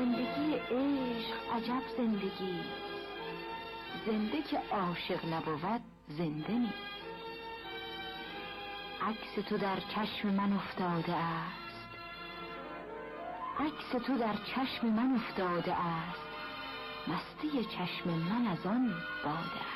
زندگی عشق عجب زندگی، زنده که عاشق نبود زنده نیست. عکس تو در چشم من افتاده است، عکس تو در چشم من افتاده است، مستی چشم من از آن باده است.